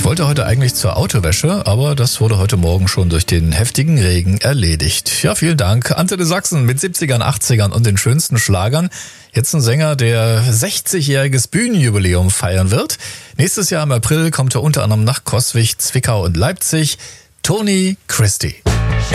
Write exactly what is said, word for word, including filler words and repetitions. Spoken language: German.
wollte heute eigentlich zur Autowäsche, aber das wurde heute Morgen schon durch den heftigen Regen erledigt. Ja, vielen Dank. Antenne Sachsen mit siebzigern, achtzigern und den schönsten Schlagern. Jetzt ein Sänger, der sechzigjähriges Bühnenjubiläum feiern wird. Nächstes Jahr im April kommt er unter anderem nach Coswig, Zwickau und Leipzig. Tony Christie.